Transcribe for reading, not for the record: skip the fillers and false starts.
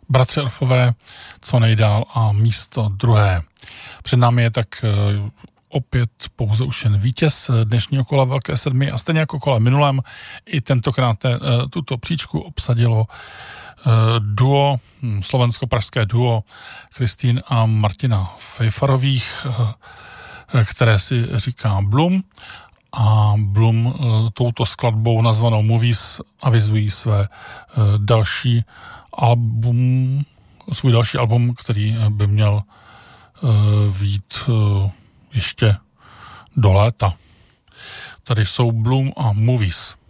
Bratři Orfové, Co nejdál a místo druhé. Před námi je tak opět pouze už jen vítěz dnešního kola Velké sedmi a stejně jako kola minulém i tentokrát tuto příčku obsadilo duo, slovensko-pražské duo Kristýn a Martina Fejfarových, které si říká Blum, a Blum touto skladbou nazvanou Movies avizují svůj další album, který by měl vyjít ještě do léta. Tady jsou Blum a Movies.